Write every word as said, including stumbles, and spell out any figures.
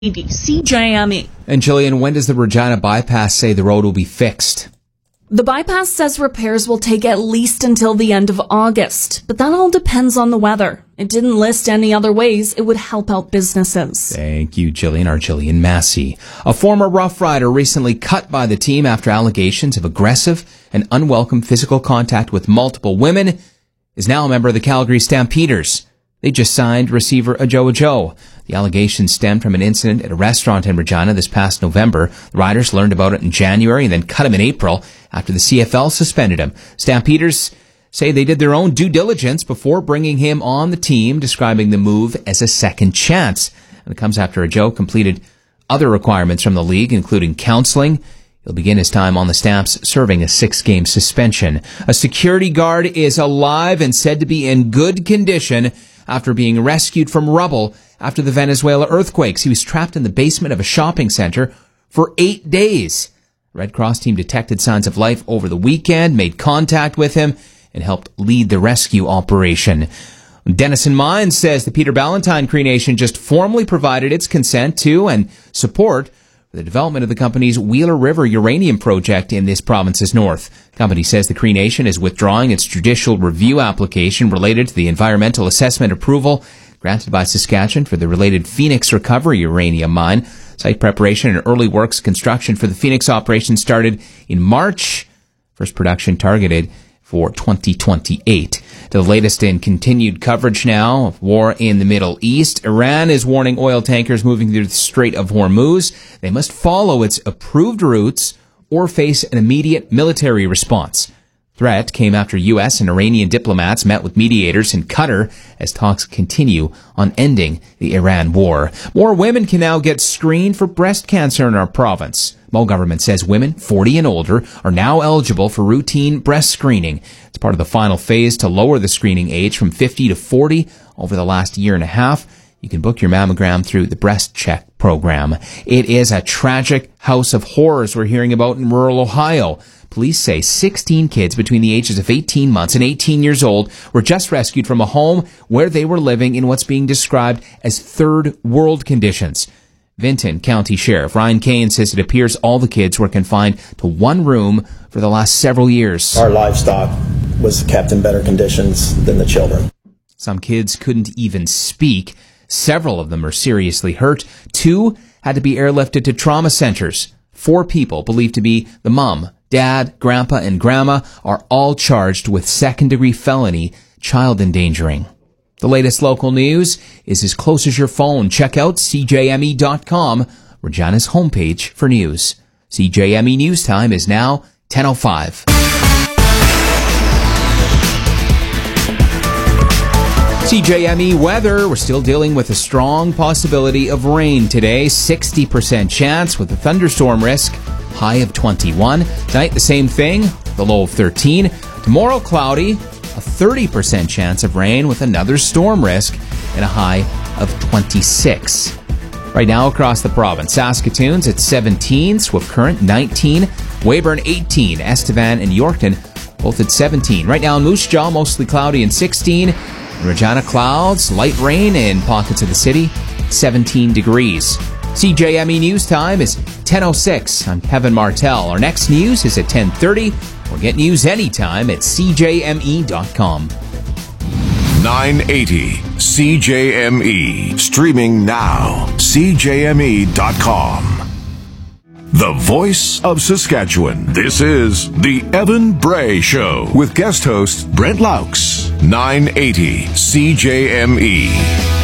C J M E. And Jillian, when does the Regina bypass say the road will be fixed? The bypass says repairs will take at least until the end of August, but that all depends on the weather. It didn't list any other ways it would help out businesses. Thank you, Jillian. Our Jillian Massey. A former Rough Rider recently cut by the team after allegations of aggressive and unwelcome physical contact with multiple women is now a member of the Calgary Stampeders. They just signed receiver Ajo Ajo. The allegations stemmed from an incident at a restaurant in Regina this past November. The Riders learned about it in January and then cut him in April after the C F L suspended him. Stampeders say they did their own due diligence before bringing him on the team, describing the move as a second chance. And it comes after Ajo completed other requirements from the league, including counseling. He'll begin his time on the Stamps serving a six-game suspension. A security guard is alive and said to be in good condition after being rescued from rubble after the Venezuela earthquakes. He was trapped in the basement of a shopping center for eight days. The Red Cross team detected signs of life over the weekend, made contact with him, and helped lead the rescue operation. Denison Mines says the Peter Ballantyne Cree Nation just formally provided its consent to and support for the development of the company's Wheeler River uranium project in this province's north. The company says the Cree Nation is withdrawing its judicial review application related to the environmental assessment approval granted by Saskatchewan for the related Phoenix Recovery uranium mine. Site preparation and early works construction for the Phoenix operation started in March. First production targeted for twenty twenty-eight. The latest in continued coverage now of war in the Middle East. Iran is warning oil tankers moving through the Strait of Hormuz. They must follow its approved routes or face an immediate military response. Threat came after U S and Iranian diplomats met with mediators in Qatar as talks continue on ending the Iran war. More women can now get screened for breast cancer in our province. Mo government says women forty and older are now eligible for routine breast screening. It's part of the final phase to lower the screening age from fifty to forty over the last year and a half. You can book your mammogram through the Breast Check program. It is a tragic house of horrors we're hearing about in rural Ohio. Police say sixteen kids between the ages of eighteen months and eighteen years old were just rescued from a home where they were living in what's being described as third world conditions. Vinton County Sheriff Ryan Kane says it appears all the kids were confined to one room for the last several years. Our livestock was kept in better conditions than the children. Some kids couldn't even speak. Several of them are seriously hurt. Two had to be airlifted to trauma centers. Four people believed to be the mom, dad, grandpa, and grandma are all charged with second-degree felony child endangering. The latest local news is as close as your phone. Check out C J M E dot com, Regina's homepage for news. C J M E News Time is now ten oh five. C J M E weather, we're still dealing with a strong possibility of rain today. sixty percent chance with a thunderstorm risk, high of twenty-one. Tonight, the same thing, the low of thirteen. Tomorrow, cloudy, a thirty percent chance of rain with another storm risk and a high of twenty-six. Right now across the province, Saskatoon's at seventeen, Swift Current nineteen, Weyburn eighteen, Estevan and Yorkton both at seventeen. Right now in Moose Jaw, mostly cloudy and sixteen. In Regina, clouds, light rain in pockets of the city, seventeen degrees. C J M E News Time is ten oh six. I'm Kevin Martell. Our next news is at ten thirty. Or get news anytime at C J M E dot com. nine eighty C J M E. Streaming now. C J M E dot com. The voice of Saskatchewan. This is The Evan Bray Show with guest host Brent Laux. nine eighty C J M E.